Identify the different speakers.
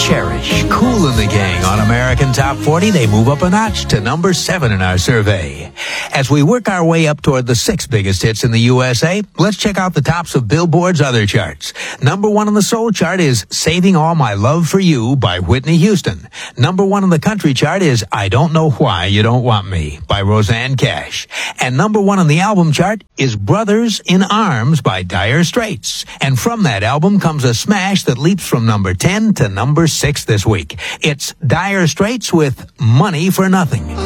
Speaker 1: Cherish, Kool and the Gang on American Top 40. They move up a notch to number 7 in our survey. As we work our way up toward the 6 biggest hits in the USA, let's check out the tops of Billboard's other charts. Number 1 on the soul chart is Saving All My Love for You by Whitney Houston. Number 1 on the country chart is I Don't Know Why You Don't Want Me by Roseanne Cash. And number 1 on the album chart is Brothers in Arms by Dire Straits. And from that album comes a smash that leaps from number 10 to number 6 this week. It's Dire Straits with Money for Nothing.